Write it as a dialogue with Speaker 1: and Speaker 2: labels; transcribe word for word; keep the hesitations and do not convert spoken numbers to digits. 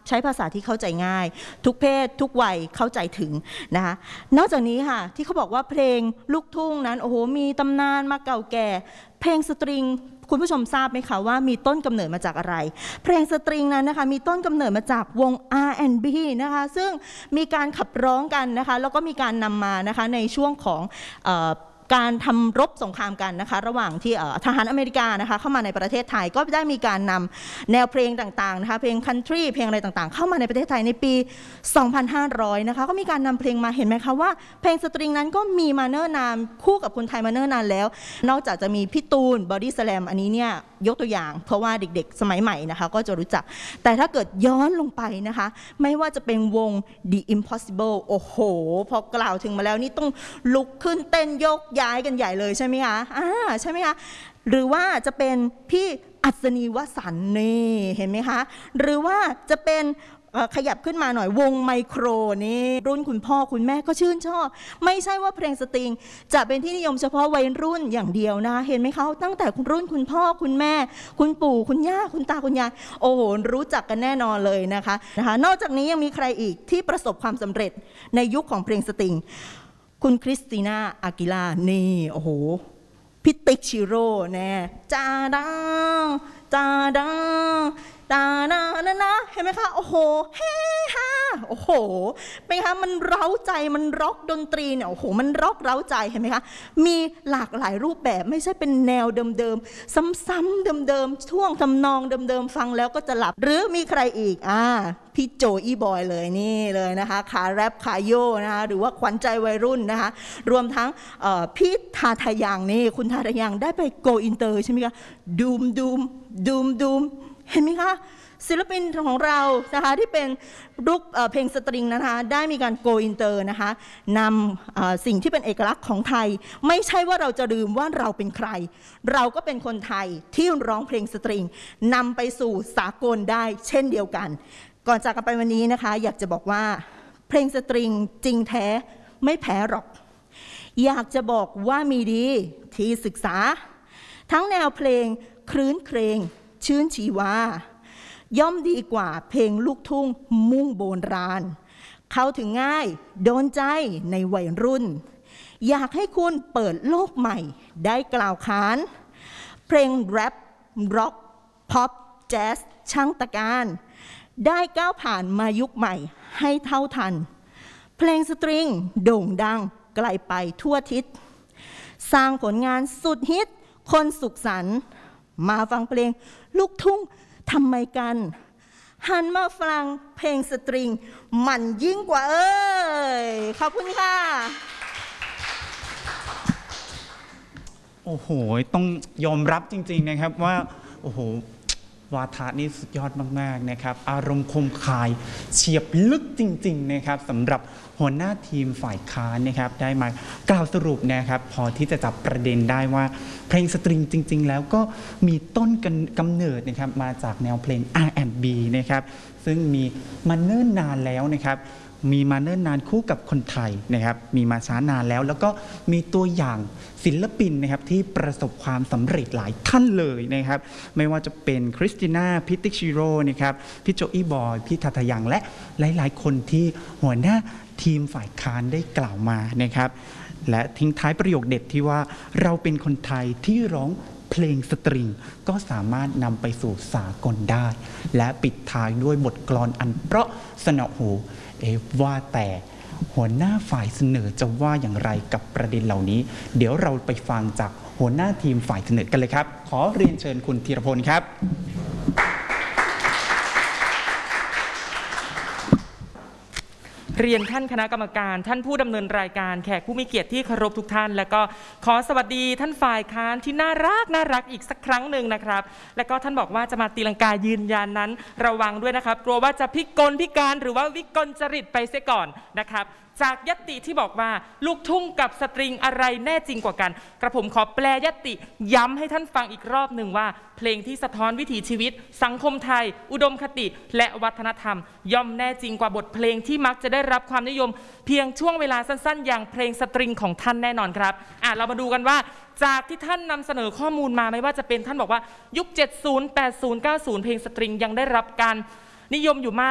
Speaker 1: ใช้ภาษาที่เข้าใจง่ายทุกเพศทุกวัยเข้าใจถึงนะคะนอกจากนี้ค่ะที่เขาบอกว่าเพลงลูกทุ่งนั้นโอ้โหมีตำนานมาเก่าแก่เพลงสตริงคุณผู้ชมทราบไหมคะว่ามีต้นกำเนิดมาจากอะไรเพลงสตริงนั้นนะคะมีต้นกำเนิดมาจากวง อาร์ แอนด์ บี นะคะซึ่งมีการขับร้องกันนะคะแล้วก็มีการนำมานะคะในช่วงของการทำรบสงครามกันนะคะระหว่างที่ทหารอเมริกานะคะเข้ามาในประเทศไทยก็ได้มีการนำแนวเพลงต่างๆนะคะเพลงคันทรีเพลงอะไรต่างๆเข้ามาในประเทศไทยในปี สองพันห้าร้อย นะคะก็มีการนำเพลงมาเห็นไหมคะว่าเพลงสตริงนั้นก็มีมาเนิ่นนานคู่กับคนไทยมาเนิ่นนานแล้วนอกจากจะมีพี่ตูนบอดี้สแลมอันนี้เนี่ยยกตัวอย่างเพราะว่าเด็กๆสมัยใหม่นะคะก็จะรู้จักแต่ถ้าเกิดย้อนลงไปนะคะไม่ว่าจะเป็นวง The Impossible โอ้โหพอกล่าวถึงมาแล้วนี่ต้องลุกขึ้นเต้นยกย้ายกันใหญ่เลยใช่ไหมคะอ่าใช่ไหมคะหรือว่าจะเป็นพี่อัศนีวสันต์นี่เห็นไหมคะหรือว่าจะเป็นขยับขึ้นมาหน่อยวงไมโครนี่รุ่นคุณพ่อคุณแม่ก็ชื่นชอบไม่ใช่ว่าเพลงสตริงจะเป็นที่นิยมเฉพาะวัยรุ่นอย่างเดียวนะเห็นไหมคะตั้งแต่รุ่นคุณพ่อคุณแม่คุณปู่คุณย่าคุณตาคุณยายโอ้โหรู้จักกันแน่นอนเลยนะคะนะคะนอกจากนี้ยังมีใครอีกที่ประสบความสำเร็จในยุคของเพลงสตริงคุณคริสติน่าอากิล่านี่โอ้โหพี่ติ๊กชิโร่แน่จาดังจาดังตานานานะเห็นไหมคะโอ้โหเฮ้ฮาโอ้โหเป็นคะมันเร้าใจมันร็อกดนตรีเนี่ยโอ้โหมันร็อกเร้าใจเห็นไหมคะมีหลากหลายรูปแบบไม่ใช่เป็นแนวเดิมๆซ้ำๆเดิมๆช่วงทำนองเดิมๆฟังแล้วก็จะหลับหรือมีใครอีกอ่าพี่โจอีบอยเลยนี่เลยนะคะขาแรปขาโยนะคะหรือว่าขวัญใจวัยรุ่นนะคะรวมทั้งพี่ทาทายังนี่คุณทาทายังได้ไปโกอินเตอร์ใช่ไหมคะดูมดูมดูมดูมเห็นไหมคะศิลปินของเรานะคะที่เป็นลูกเพลงสตริงนะคะได้มีการโกอินเตอร์นะคะนำสิ่งที่เป็นเอกลักษณ์ของไทยไม่ใช่ว่าเราจะลืมว่าเราเป็นใครเราก็เป็นคนไทยที่ร้องเพลงสตริงนำไปสู่สากลได้เช่นเดียวกันก่อนจากกันไปวันนี้นะคะอยากจะบอกว่าเพลงสตริงจริงแท้ไม่แพ้หรอกอยากจะบอกว่ามีดีที่ศึกษาทั้งแนวเพลงครื้นเครงชื่นชีวาย่อมดีกว่าเพลงลูกทุ่งมุ่งโบราณเข้าถึงง่ายโดนใจในวัยรุ่นอยากให้คุณเปิดโลกใหม่ได้กล่าวขานเพลงแรปร็อกพ็อปแจ๊สช่างตะการได้ก้าวผ่านมายุคใหม่ให้เท่าทันเพลงสตริงโด่งดังไกลไปทั่วทิศสร้างผลงานสุดฮิตคนสุขสันต์มาฟังเพลงลูกทุ่งทำไมกันหันมาฟังเพลงสตริงมันยิ่งกว่าเอ้ยขอบคุณค่ะ
Speaker 2: โอ้โหต้องยอมรับจริงๆนะครับว่าโอ้โหวาทะนี่สุดยอดมากๆนะครับอารมณ์คมคายเฉียบลึกจริงๆนะครับสำหรับหัวหน้าทีมฝ่ายค้านนะครับได้มากล่าวสรุปนะครับพอที่จะจับประเด็นได้ว่าเพลงสตริงจริงๆแล้วก็มีต้นกำเนิดนะครับมาจากแนวเพลง อาร์ แอนด์ บี นะครับซึ่งมีมาเนิ่นนานแล้วนะครับมีมาเนิ่นนานคู่กับคนไทยนะครับมีมาช้านานแล้วแล้วก็มีตัวอย่างศิลปินนะครับที่ประสบความสำเร็จหลายท่านเลยนะครับไม่ว่าจะเป็นคริสติน่าพี่ติ๊กชิโร่นะครับพี่โจอี้บอยพี่ทาทายังและหลายๆคนที่หัวหน้าทีมฝ่ายค้านได้กล่าวมานะครับและทิ้งท้ายประโยคเด็ดที่ว่าเราเป็นคนไทยที่ร้องเพลงสตริงก็สามารถนำไปสู่สากลได้และปิดท้ายด้วยบทกลอนอันเพราะสนอหูเอว่าแต่หัวหน้าฝ่ายเสนอจะว่าอย่างไรกับประเด็นเหล่านี้เดี๋ยวเราไปฟังจากหัวหน้าทีมฝ่ายเสนอกันเลยครับขอเรียนเชิญคุณธีรพลครับ
Speaker 3: เรียนท่านคณะกรรมการท่านผู้ดำเนินรายการแขกผู้มีเกียรติที่เคารพทุกท่านและก็ขอสวัสดีท่านฝ่ายค้านที่น่ารักน่ารักอีกสักครั้งหนึ่งนะครับและก็ท่านบอกว่าจะมาตีลังกายืนยันนั้นระวังด้วยนะครับกลัวว่าจะพิกลพิการหรือว่าวิกลจริตไปเสียก่อนนะครับจากญัตติที่บอกว่าลูกทุ่งกับสตริงอะไรแน่จริงกว่ากันกระผมขอแปลญัตติย้ำให้ท่านฟังอีกรอบหนึ่งว่าเพลงที่สะท้อนวิถีชีวิตสังคมไทยอุดมคติและวัฒนธรรมย่อมแน่จริงกว่าบทเพลงที่มักจะได้รับความนิยมเพียงช่วงเวลาสั้นๆอย่างเพลงสตริงของท่านแน่นอนครับอ่ะเรามาดูกันว่าจากที่ท่านนำเสนอข้อมูลมาไม่ว่าจะเป็นท่านบอกว่ายุคเจ็ดสิบ แปดสิบ เก้าสิบเพลงสตริงยังได้รับการนิยมอยู่มาก